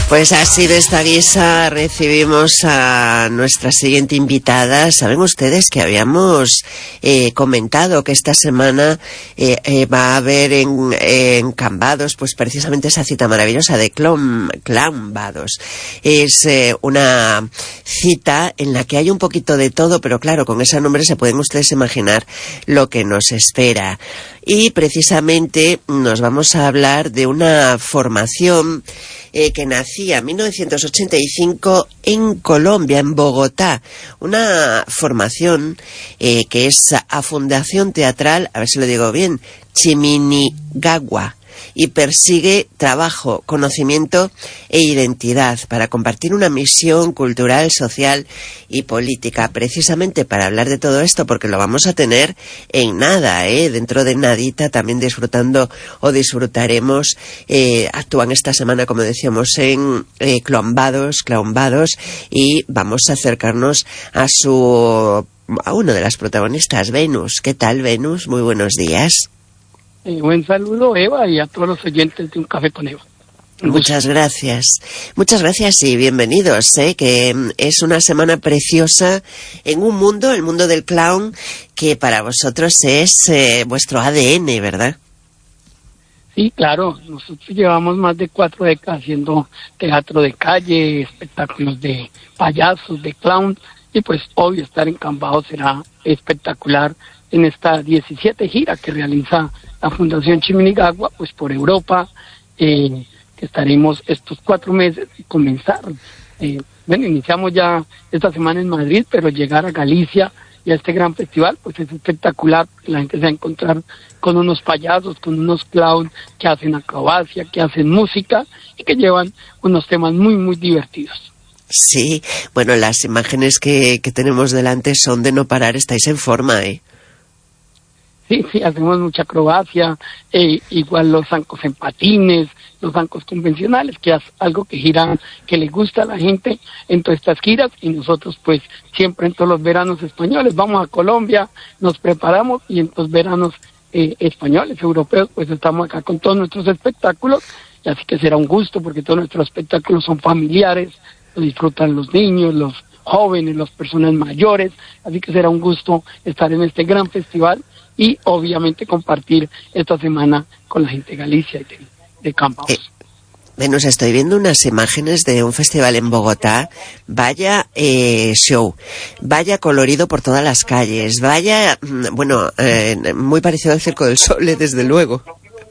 Pues así, de esta guisa, recibimos a nuestra siguiente invitada. Saben ustedes que habíamos comentado que esta semana va a haber en Cambados, pues precisamente esa cita maravillosa de Clambados. Es una cita en la que hay un poquito de todo, pero claro, con ese nombre se pueden ustedes imaginar lo que nos espera. Y precisamente nos vamos a hablar de una formación que nacía en 1985 en Colombia, en Bogotá. Una formación que es a Fundación Teatral, a ver si lo digo bien, Chiminigagua, y persigue trabajo, conocimiento e identidad para compartir una misión cultural, social y política. Precisamente para hablar de todo esto, porque lo vamos a tener en nada, dentro de nadita, también disfrutaremos. Actúan esta semana, como decíamos, en Clambados, y vamos a acercarnos a una de las protagonistas, Venus. ¿Qué tal, Venus? Muy buenos días. Buen saludo, Eva, y a todos los oyentes de Un Café con Eva. Muchas gracias y bienvenidos, que es una semana preciosa en un mundo, el mundo del clown, que para vosotros es vuestro ADN, ¿verdad? Sí, claro, nosotros llevamos más de 4 décadas haciendo teatro de calle, espectáculos de payasos, de clown, y pues obvio estar en Cambados será espectacular en esta 17 gira que realiza la Fundación Chiminigagua, pues por Europa, que estaremos estos 4 meses y comenzar. Iniciamos ya esta semana en Madrid, pero llegar a Galicia y a este gran festival, pues es espectacular. La gente se va a encontrar con unos payasos, con unos clowns que hacen acrobacia, que hacen música y que llevan unos temas muy, muy divertidos. Sí, bueno, las imágenes que tenemos delante son de no parar, estáis en forma, Sí, hacemos mucha acrobacia, igual los zancos en patines, los zancos convencionales, que es algo que le gusta a la gente en todas estas giras, y nosotros pues siempre en todos los veranos españoles vamos a Colombia, nos preparamos, y en estos veranos españoles, europeos, pues estamos acá con todos nuestros espectáculos, y así que será un gusto porque todos nuestros espectáculos son familiares, lo disfrutan los niños, los jóvenes, las personas mayores, así que será un gusto estar en este gran festival y obviamente compartir esta semana con la gente de Galicia y de Cambados. Venus, estoy viendo unas imágenes de un festival en Bogotá. Vaya show, vaya colorido por todas las calles, vaya, muy parecido al Circo del Sol, desde luego.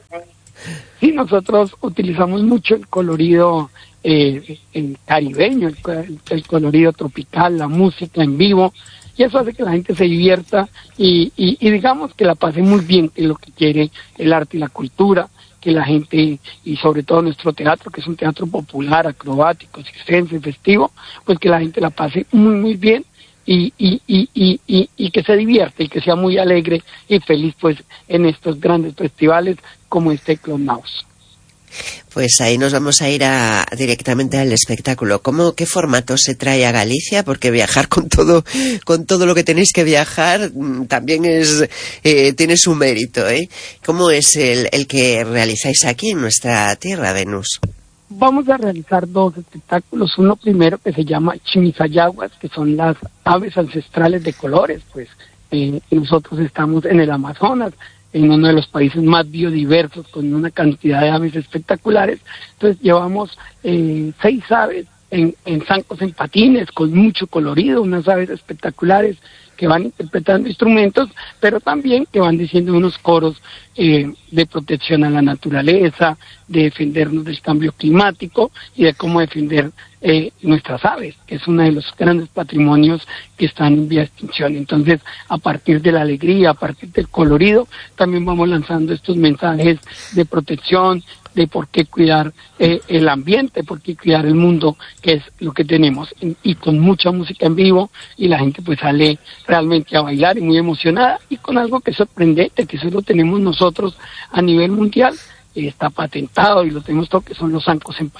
Sí, nosotros utilizamos mucho el colorido caribeño, el colorido tropical, la música en vivo, y eso hace que la gente se divierta y digamos que la pase muy bien, que es lo que quiere el arte y la cultura, que la gente, y sobre todo nuestro teatro, que es un teatro popular, acrobático, circense, festivo, pues que la gente la pase muy, muy bien y que se divierte y que sea muy alegre y feliz pues en estos grandes festivales como este Clambados. Pues ahí nos vamos a ir directamente al espectáculo. ¿Qué formato se trae a Galicia? Porque viajar con todo lo que tenéis que viajar también tiene su mérito, ¿Cómo es el que realizáis aquí en nuestra tierra, Venus? Vamos a realizar 2 espectáculos. Uno primero que se llama Chimizayaguas, que son las aves ancestrales de colores, pues nosotros estamos en el Amazonas, en uno de los países más biodiversos, con una cantidad de aves espectaculares. Entonces llevamos 6 aves en zancos en patines, con mucho colorido, unas aves espectaculares que van interpretando instrumentos, pero también que van diciendo unos coros de protección a la naturaleza, de defendernos del cambio climático y de cómo defender nuestras aves, que es uno de los grandes patrimonios que están en vía de extinción. Entonces, a partir de la alegría, a partir del colorido, también vamos lanzando estos mensajes de protección, de por qué cuidar el ambiente, por qué cuidar el mundo, que es lo que tenemos, y con mucha música en vivo, y la gente pues sale realmente a bailar y muy emocionada, y con algo que es sorprendente, que eso lo tenemos nosotros a nivel mundial, está patentado y lo tenemos todo, que son los zancos en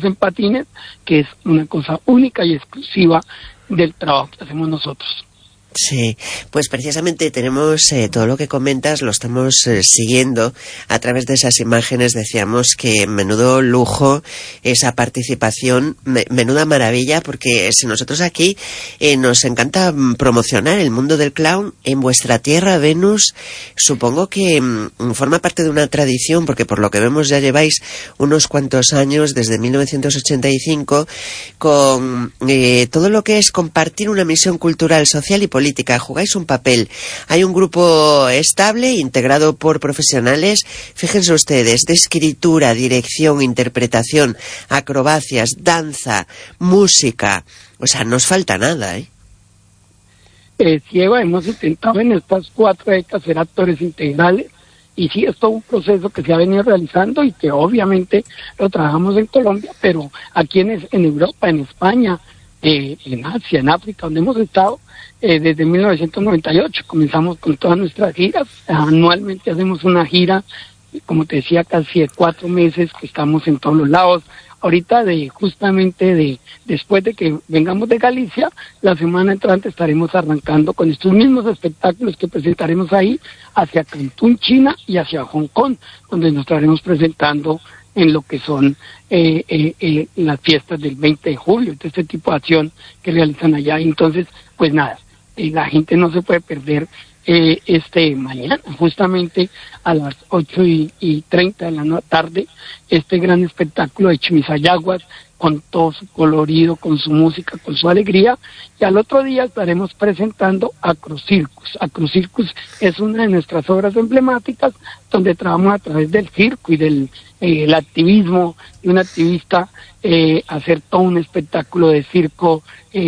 patines, que es una cosa única y exclusiva del trabajo que hacemos nosotros. Sí, pues precisamente tenemos todo lo que comentas, lo estamos siguiendo a través de esas imágenes. Decíamos que menudo lujo esa participación, menuda maravilla, porque si nosotros aquí nos encanta promocionar el mundo del clown, en vuestra tierra, Venus, supongo que forma parte de una tradición, porque por lo que vemos ya lleváis unos cuantos años, desde 1985, con todo lo que es compartir una misión cultural, social y política. Jugáis un papel. Hay un grupo estable, integrado por profesionales, fíjense ustedes, de escritura, dirección, interpretación, acrobacias, danza, música. O sea, no os falta nada, ¿eh? Sí, Eva, hemos intentado en estas 4 décadas ser actores integrales, y sí, es todo un proceso que se ha venido realizando y que obviamente lo trabajamos en Colombia, pero aquí en Europa, en España, en Asia, en África, donde hemos estado desde 1998. Comenzamos con todas nuestras giras. Anualmente hacemos una gira, como te decía, casi de 4 meses, que estamos en todos los lados. Ahorita después de que vengamos de Galicia, la semana entrante estaremos arrancando con estos mismos espectáculos que presentaremos ahí hacia Cantún, China, y hacia Hong Kong, donde nos estaremos presentando en lo que son las fiestas del 20 de julio, de este tipo de acción que realizan allá. Entonces, pues nada, la gente no se puede perder mañana, justamente a las 8:30 de la tarde, este gran espectáculo de Chimisayaguas, con todo su colorido, con su música, con su alegría. Y al otro día estaremos presentando Acrocircus. Acrocircus es una de nuestras obras emblemáticas, donde trabajamos a través del circo y del el activismo de un activista, hacer todo un espectáculo de circo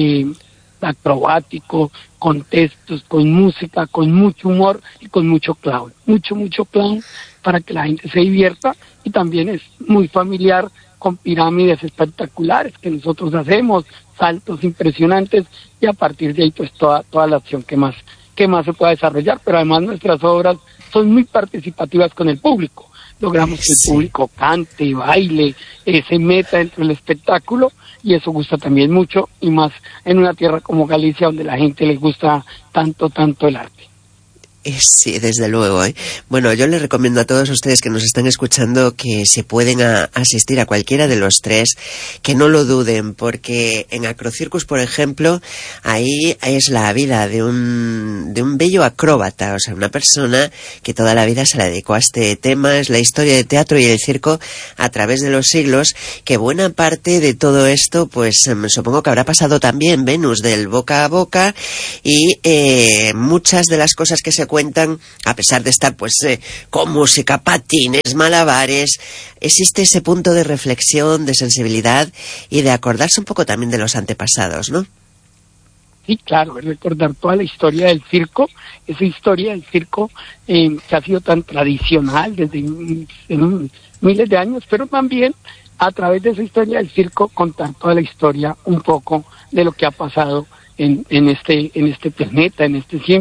acrobático, con textos, con música, con mucho humor y con mucho clown. Mucho clown para que la gente se divierta, y también es muy familiar, con pirámides espectaculares que nosotros hacemos, saltos impresionantes, y a partir de ahí pues toda la acción que más se pueda desarrollar. Pero además nuestras obras son muy participativas con el público. Logramos que el público cante, baile, se meta dentro del espectáculo, y eso gusta también mucho, y más en una tierra como Galicia, donde la gente le gusta tanto el arte. Sí, desde luego, ¿eh? Bueno, yo les recomiendo a todos ustedes que nos están escuchando que si pueden asistir a cualquiera de los 3, que no lo duden, porque en Acrocircus, por ejemplo, ahí es la vida de un bello acróbata, o sea, una persona que toda la vida se la dedicó a este tema. Es la historia del teatro y el circo a través de los siglos, que buena parte de todo esto, pues supongo que habrá pasado también, Venus, del boca a boca, y muchas de las cosas que se cuentan, a pesar de estar pues con música, patines, malabares, existe ese punto de reflexión, de sensibilidad y de acordarse un poco también de los antepasados, ¿no? Sí, claro, es recordar toda la historia del circo, esa historia del circo que ha sido tan tradicional desde miles de años, pero también a través de esa historia del circo contar toda la historia un poco de lo que ha pasado en este planeta, en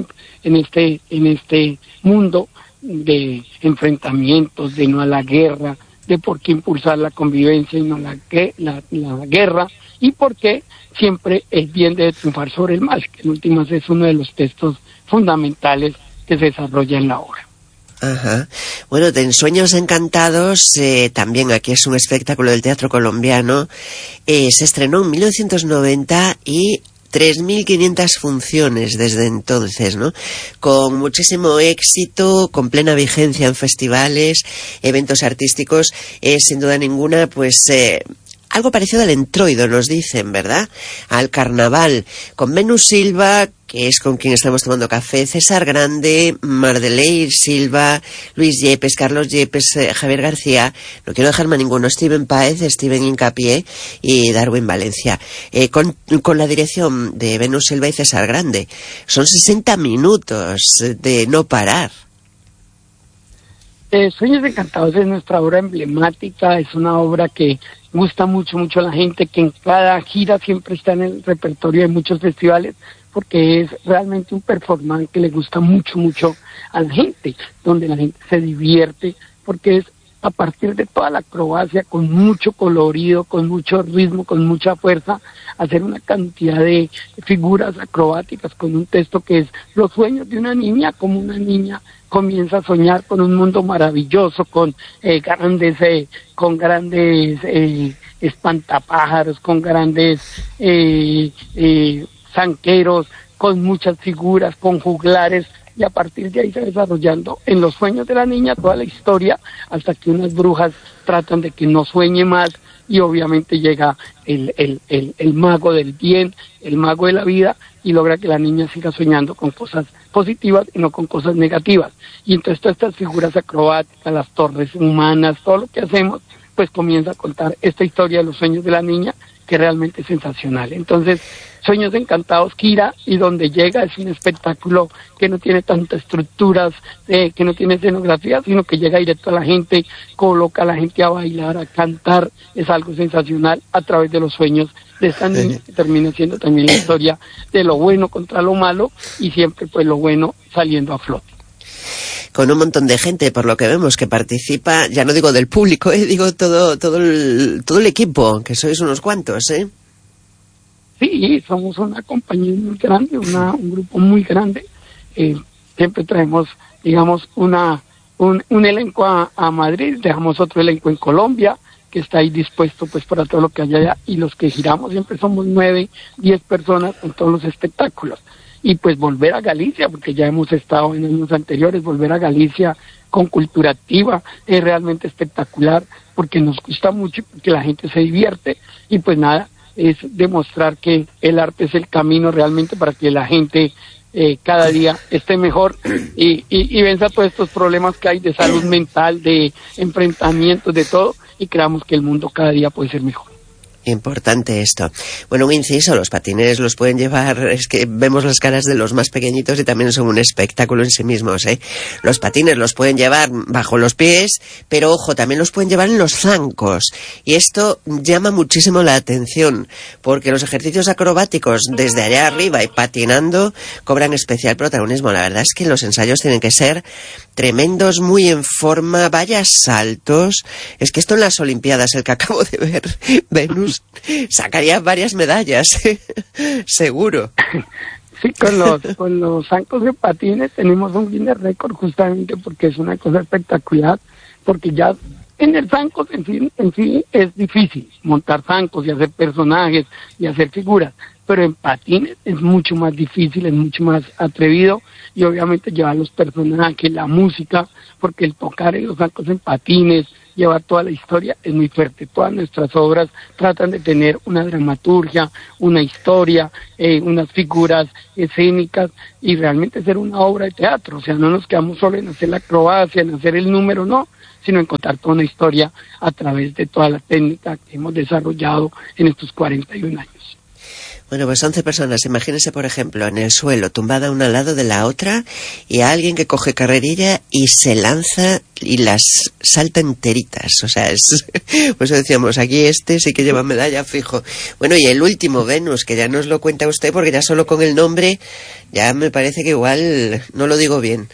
este mundo de enfrentamientos, de no a la guerra, de por qué impulsar la convivencia y no la guerra, y por qué siempre el bien debe triunfar sobre el mal, que en últimas es uno de los textos fundamentales que se desarrolla en la obra. Ajá. Bueno, de Sueños Encantados, también aquí es un espectáculo del teatro colombiano, se estrenó en 1990 y 3.500 funciones desde entonces, ¿no? Con muchísimo éxito, con plena vigencia en festivales, eventos artísticos, sin duda ninguna, pues algo parecido al entroido, nos dicen, ¿verdad? Al carnaval, con Venus Silva, que es con quien estamos tomando café, César Grande, Mardeley Silva, Luis Yepes, Carlos Yepes, Javier García, no quiero dejarme a ninguno, Steven Páez, Steven Hincapié y Darwin Valencia, con la dirección de Venus Silva y César Grande. Son 60 minutos de no parar. Sueños Encantados es nuestra obra emblemática, es una obra que gusta mucho a la gente, que en cada gira siempre está en el repertorio de muchos festivales, porque es realmente un performance que le gusta mucho a la gente, donde la gente se divierte, porque es a partir de toda la acrobacia, con mucho colorido, con mucho ritmo, con mucha fuerza, hacer una cantidad de figuras acrobáticas con un texto que es los sueños de una niña, como una niña comienza a soñar con un mundo maravilloso, con grandes espantapájaros, con grandes zanqueros, con muchas figuras, con juglares, y a partir de ahí se va desarrollando en los sueños de la niña toda la historia, hasta que unas brujas tratan de que no sueñe más, y obviamente llega el mago del bien, el mago de la vida, y logra que la niña siga soñando con cosas positivas y no con cosas negativas. Y entonces todas estas figuras acrobáticas, las torres humanas, todo lo que hacemos, pues comienza a contar esta historia de los sueños de la niña, que realmente es sensacional. Entonces, Sueños Encantados, Kira, y donde llega es un espectáculo que no tiene tantas estructuras, que no tiene escenografía, sino que llega directo a la gente, coloca a la gente a bailar, a cantar, es algo sensacional a través de los sueños de esta niña, que termina siendo también la historia de lo bueno contra lo malo, y siempre pues lo bueno saliendo a flote. Con un montón de gente, por lo que vemos, que participa, ya no digo del público, digo todo el equipo, que sois unos cuantos, ¿eh? Sí, somos una compañía muy grande, un grupo muy grande. Siempre traemos, digamos, un elenco a Madrid, dejamos otro elenco en Colombia, que está ahí dispuesto pues para todo lo que haya allá, y los que giramos siempre somos 9, 10 personas en todos los espectáculos. Y pues volver a Galicia, porque ya hemos estado en años anteriores, volver a Galicia con Cultura Activa es realmente espectacular, porque nos gusta mucho y porque la gente se divierte, y pues nada, es demostrar que el arte es el camino realmente para que la gente cada día esté mejor y venza todos estos problemas que hay de salud mental, de enfrentamientos, de todo, y creamos que el mundo cada día puede ser mejor. Importante esto. Bueno, un inciso, los patines los pueden llevar, es que vemos las caras de los más pequeñitos y también son un espectáculo en sí mismos, ¿eh? Los patines los pueden llevar bajo los pies, pero ojo, también los pueden llevar en los zancos. Y esto llama muchísimo la atención, porque los ejercicios acrobáticos desde allá arriba y patinando cobran especial protagonismo. La verdad es que los ensayos tienen que ser tremendos, muy en forma, vaya saltos. Es que esto en las Olimpiadas, el que acabo de ver, Venus, sacaría varias medallas, seguro. Sí, con los zancos de patines tenemos un Guinness récord, justamente porque es una cosa espectacular, porque ya en el zancos en sí es difícil montar zancos y hacer personajes y hacer figuras, pero en patines es mucho más difícil, es mucho más atrevido, y obviamente llevar los personajes, la música, porque el tocar en los zancos en patines, llevar toda la historia es muy fuerte. Todas nuestras obras tratan de tener una dramaturgia, una historia, unas figuras escénicas, y realmente ser una obra de teatro. O sea, no nos quedamos solo en hacer la acrobacia, en hacer el número, no, sino en contar toda una historia a través de toda la técnica que hemos desarrollado en estos 41 años. Bueno, pues 11 personas, imagínense, por ejemplo, en el suelo, tumbada una al lado de la otra, y a alguien que coge carrerilla y se lanza y las salta enteritas. O sea, pues decíamos, aquí sí que lleva medalla fijo. Bueno, y el último, Venus, que ya nos lo cuenta usted, porque ya solo con el nombre, ya me parece que igual no lo digo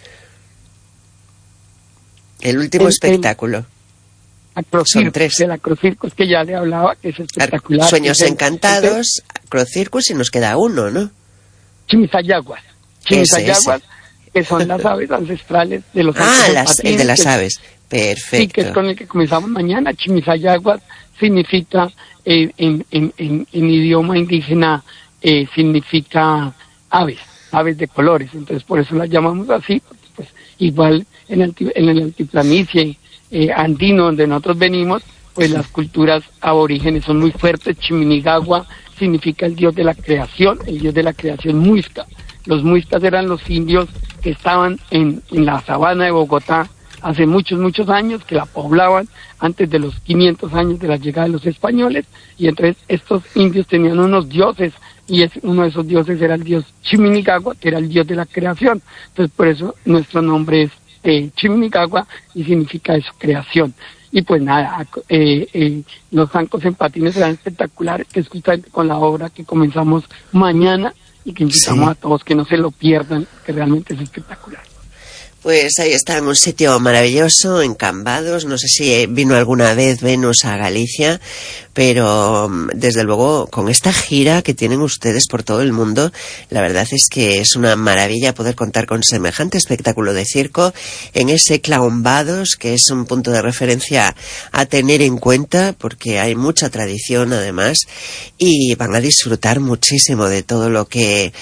bien. El último espectáculo. Son 3. El Acrocircus, que ya le hablaba, que es espectacular. Sueños Encantados, Acrocircus, y nos queda uno, ¿no? Chimizayaguas, que son las aves ancestrales de los el de las aves, perfecto. Sí, que es con el que comenzamos mañana. Chimizayaguas significa, en idioma indígena, significa aves de colores, entonces por eso las llamamos así, porque, pues igual en el altiplanicie andino, donde nosotros venimos, pues las culturas aborígenes son muy fuertes. Chiminigagua significa el dios de la creación muisca. Los muiscas eran los indios que estaban en la sabana de Bogotá hace muchos años, que la poblaban antes de los 500 años de la llegada de los españoles, y entonces estos indios tenían unos dioses, y uno de esos dioses era el dios Chiminigagua, que era el dios de la creación. Entonces por eso nuestro nombre es Chiminigagua, y significa eso, creación. Y pues nada, los zancos en patines serán espectaculares, que es justamente con la obra que comenzamos mañana, y que invitamos a todos que no se lo pierdan, que realmente es espectacular. Pues ahí está, en un sitio maravilloso, en Cambados. No sé si vino alguna vez Venus a Galicia, pero desde luego con esta gira que tienen ustedes por todo el mundo, la verdad es que es una maravilla poder contar con semejante espectáculo de circo en ese Cambados, que es un punto de referencia a tener en cuenta, porque hay mucha tradición además, y van a disfrutar muchísimo de todo lo que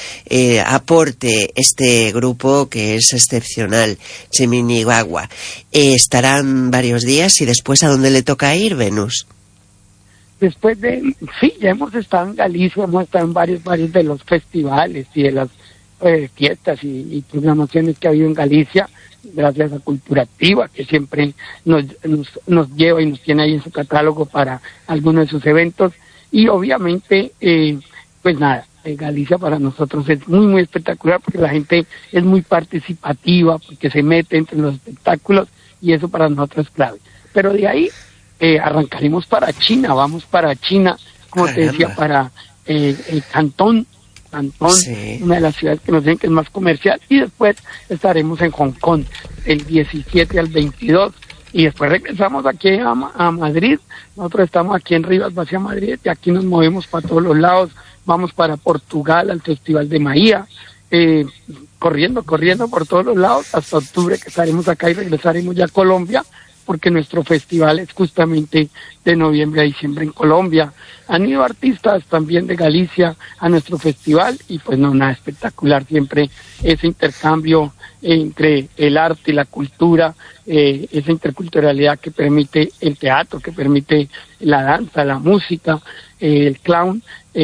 aporte este grupo, que es excepcional, Chiminiguagua. Estarán varios días, y después, ¿a dónde le toca ir, Venus? Después sí, ya hemos estado en Galicia, hemos estado en varios de los festivales y de las fiestas y programaciones que ha habido en Galicia, gracias a Cultura Activa, que siempre nos lleva y nos tiene ahí en su catálogo para algunos de sus eventos. Y obviamente, pues nada, Galicia para nosotros es muy espectacular, porque la gente es muy participativa, porque se mete entre los espectáculos, y eso para nosotros es clave. Pero de ahí arrancaremos para China, vamos para China, como te decía, para Cantón, sí, una de las ciudades que nos dicen que es más comercial, y después estaremos en Hong Kong el 17 al 22, y después regresamos aquí a Madrid. Nosotros estamos aquí en Rivas Vacia, Madrid, y aquí nos movemos para todos los lados. Vamos para Portugal al Festival de Maía, corriendo por todos los lados hasta octubre, que estaremos acá, y regresaremos ya a Colombia, porque nuestro festival es justamente de noviembre a diciembre en Colombia. Han ido artistas también de Galicia a nuestro festival, y pues no, nada, espectacular siempre ese intercambio entre el arte y la cultura, esa interculturalidad que permite el teatro, que permite la danza, la música, el clown,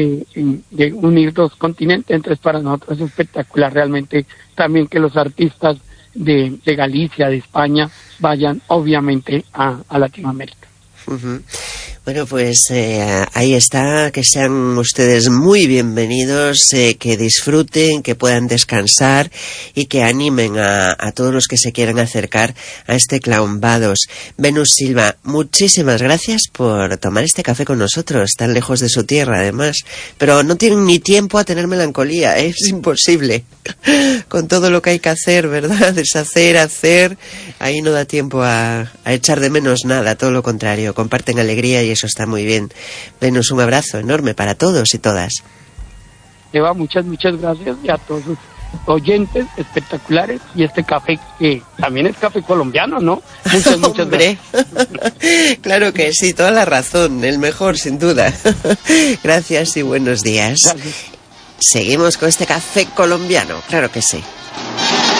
de unir dos continentes. Entonces para nosotros es espectacular realmente también que los artistas de Galicia, de España, vayan obviamente a Latinoamérica. Uh-huh. Bueno, pues ahí está, que sean ustedes muy bienvenidos, que disfruten, que puedan descansar, y que animen a todos los que se quieran acercar a este Cambados. Venus Silva, muchísimas gracias por tomar este café con nosotros, tan lejos de su tierra además, pero no tienen ni tiempo a tener melancolía, es imposible, con todo lo que hay que hacer, ¿verdad? Deshacer, hacer, ahí no da tiempo a echar de menos nada, todo lo contrario, comparten alegría, y eso está muy bien. Venus, un abrazo enorme para todos y todas. Eva, muchas gracias, y a todos los oyentes espectaculares, y este café que también es café colombiano, ¿no? Muchas gracias. Claro que sí, toda la razón, el mejor sin duda. Gracias y buenos días. Gracias. Seguimos con este café colombiano, claro que sí.